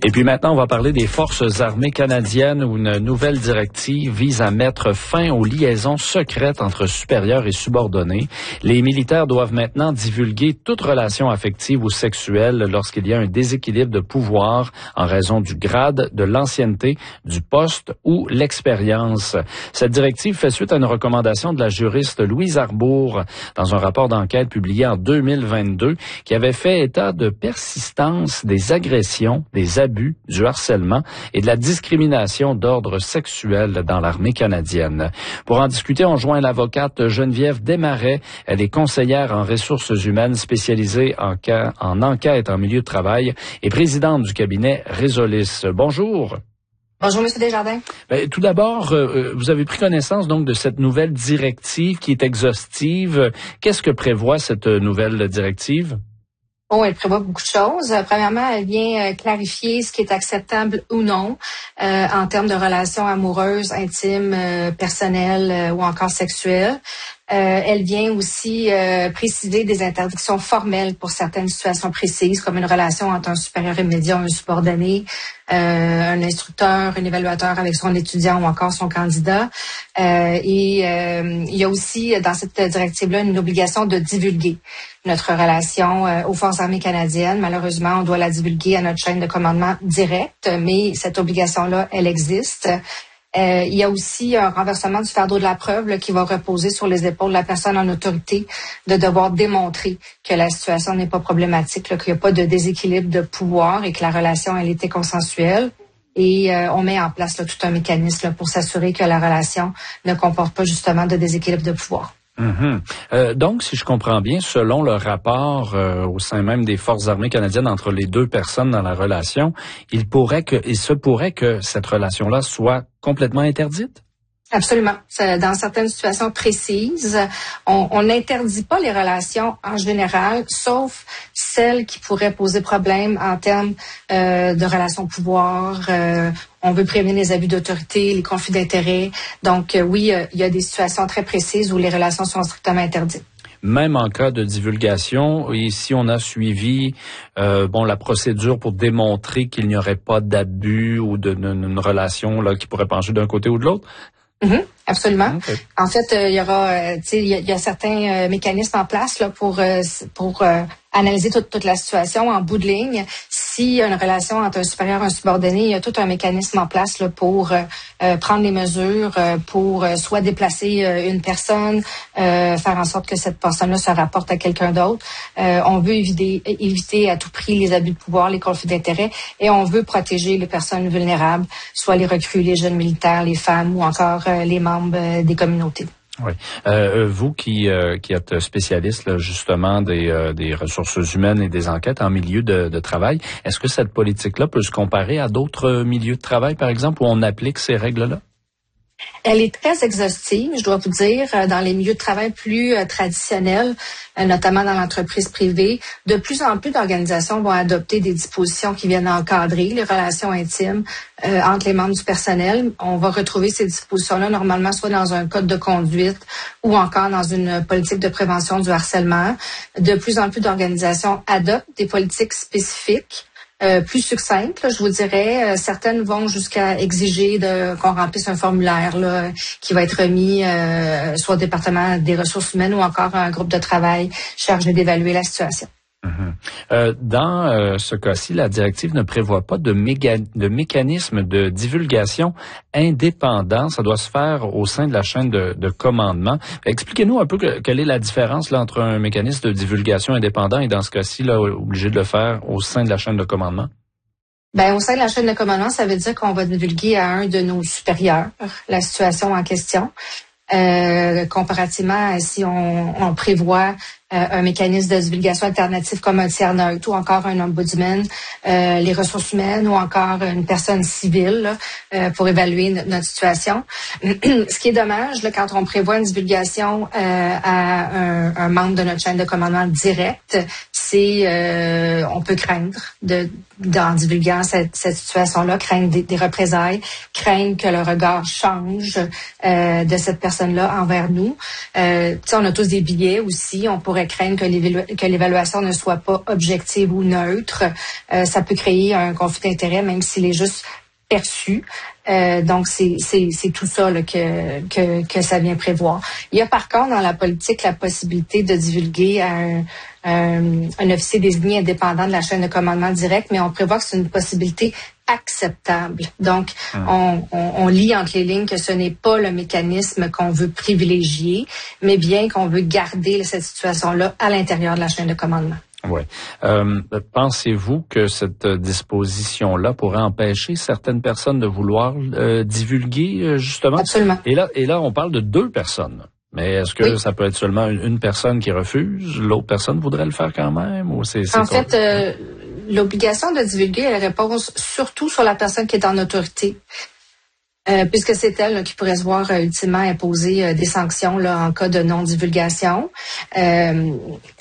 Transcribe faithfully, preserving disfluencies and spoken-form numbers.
Et puis maintenant, on va parler des Forces armées canadiennes où une nouvelle directive vise à mettre fin aux liaisons secrètes entre supérieurs et subordonnés. Les militaires doivent maintenant divulguer toute relation affective ou sexuelle lorsqu'il y a un déséquilibre de pouvoir en raison du grade, de l'ancienneté, du poste ou l'expérience. Cette directive fait suite à une recommandation de la juriste Louise Arbour dans un rapport d'enquête publié en deux mille vingt-deux qui avait fait état de persistance des agressions, des abus, du harcèlement et de la discrimination d'ordre sexuel dans l'armée canadienne. Pour en discuter, on joint l'avocate Geneviève Desmarais. Elle est conseillère en ressources humaines spécialisée en, ca- en enquête en milieu de travail et présidente du cabinet Résolis. Bonjour. Bonjour, M. Desjardins. Ben, tout d'abord, euh, vous avez pris connaissance donc de cette nouvelle directive qui est exhaustive. Qu'est-ce que prévoit cette nouvelle directive? Bon, elle prévoit beaucoup de choses. Premièrement, elle vient clarifier ce qui est acceptable ou non euh, en termes de relations amoureuses, intimes, euh, personnelles euh, ou encore sexuelles. Euh, elle vient aussi euh, préciser des interdictions formelles pour certaines situations précises, comme une relation entre un supérieur immédiat et un subordonné, euh, un instructeur, un évaluateur avec son étudiant ou encore son candidat. Euh, et euh, il y a aussi dans cette directive-là une obligation de divulguer notre relation euh, aux Forces armées canadiennes. Malheureusement, on doit la divulguer à notre chaîne de commandement directe, mais cette obligation-là, elle existe. Euh, il y a aussi un renversement du fardeau de la preuve là, qui va reposer sur les épaules de la personne en autorité de devoir démontrer que la situation n'est pas problématique, là, qu'il n'y a pas de déséquilibre de pouvoir et que la relation elle était consensuelle. Et euh, on met en place là, tout un mécanisme là, pour s'assurer que la relation ne comporte pas justement de déséquilibre de pouvoir. Mm-hmm. Euh, donc, si je comprends bien, selon le rapport euh, au sein même des Forces armées canadiennes entre les deux personnes dans la relation, il pourrait que, il se pourrait que cette relation-là soit complètement interdite? Absolument. Dans certaines situations précises, on n'interdit pas les relations en général, sauf celles qui pourraient poser problème en termes euh, de relations pouvoir. Euh, on veut prévenir les abus d'autorité, les conflits d'intérêts. Donc euh, oui, euh, il y a des situations très précises où les relations sont strictement interdites. Même en cas de divulgation, ici on a suivi euh, bon la procédure pour démontrer qu'il n'y aurait pas d'abus ou de, de, d'une relation là qui pourrait pencher d'un côté ou de l'autre. Mm-hmm, absolument. Okay. En fait, euh, il y aura, euh, tu sais, il y, y a certains euh, mécanismes en place là pour euh, pour euh, analyser toute, toute la situation en bout de ligne. S'il y a une relation entre un supérieur et un subordonné, il y a tout un mécanisme en place là pour euh, euh, prendre les mesures, euh, pour euh, soit déplacer euh, une personne, euh, faire en sorte que cette personne-là se rapporte à quelqu'un d'autre. Euh, on veut éviter, éviter à tout prix les abus de pouvoir, les conflits d'intérêts, et on veut protéger les personnes vulnérables, soit les recrues, les jeunes militaires, les femmes ou encore euh, les membres euh, des communautés. Oui. Euh, vous qui euh, qui êtes spécialiste là, justement des euh, des ressources humaines et des enquêtes en milieu de, de travail, est-ce que cette politique-là peut se comparer à d'autres milieux de travail, par exemple, où on applique ces règles-là? Elle est très exhaustive, je dois vous dire, dans les milieux de travail plus euh, traditionnels, euh, notamment dans l'entreprise privée. De plus en plus d'organisations vont adopter des dispositions qui viennent encadrer les relations intimes euh, entre les membres du personnel. On va retrouver ces dispositions-là normalement soit dans un code de conduite ou encore dans une politique de prévention du harcèlement. De plus en plus d'organisations adoptent des politiques spécifiques. Euh, plus succinctes, là, je vous dirais. Euh, certaines vont jusqu'à exiger de, qu'on remplisse un formulaire là, qui va être remis euh, soit au département des ressources humaines ou encore à un groupe de travail chargé d'évaluer la situation. Mm-hmm. Euh, dans euh, ce cas-ci, la directive ne prévoit pas de, méga, de mécanisme de divulgation indépendant. Ça doit se faire au sein de la chaîne de, de commandement. Expliquez-nous un peu que, quelle est la différence là, entre un mécanisme de divulgation indépendant et dans ce cas-ci, là, obligé de le faire au sein de la chaîne de commandement. Ben, au sein de la chaîne de commandement, ça veut dire qu'on va divulguer à un de nos supérieurs la situation en question. Euh, comparativement à si on, on prévoit euh, un mécanisme de divulgation alternatif comme un tiers neutre ou encore un ombudsman, euh, les ressources humaines ou encore une personne civile là, euh, pour évaluer no- notre situation. Ce qui est dommage, là, quand on prévoit une divulgation euh, à un, un membre de notre chaîne de commandement direct, c'est euh, on peut craindre de en divulguant cette, cette situation-là, craindre des, des représailles, craindre que le regard change euh, de cette personne-là envers nous. Euh, tu sais, on a tous des billets aussi. On pourrait pourrait craindre que l'évalu- que l'évaluation ne soit pas objective ou neutre. Euh, ça peut créer un conflit d'intérêts, même s'il est juste perçu. Euh, donc, c'est, c'est, c'est tout ça là, que, que, que ça vient prévoir. Il y a par contre dans la politique la possibilité de divulguer à un, un, un officier désigné indépendant de la chaîne de commandement direct, mais on prévoit que c'est une possibilité acceptable. Donc, hum. on, on, on lit entre les lignes que ce n'est pas le mécanisme qu'on veut privilégier, mais bien qu'on veut garder cette situation-là à l'intérieur de la chaîne de commandement. Oui. Euh, pensez-vous que cette disposition-là pourrait empêcher certaines personnes de vouloir euh, divulguer, euh, justement? Absolument. Et là, et là, on parle de deux personnes. Mais est-ce que oui. ça peut être seulement une personne qui refuse, l'autre personne voudrait le faire quand même? Ou c'est, c'est en quoi? fait, euh, l'obligation de divulguer, elle repose surtout sur la personne qui est en autorité. Euh, puisque c'est elle là, qui pourrait se voir euh, ultimement imposer euh, des sanctions là, en cas de non-divulgation. Euh,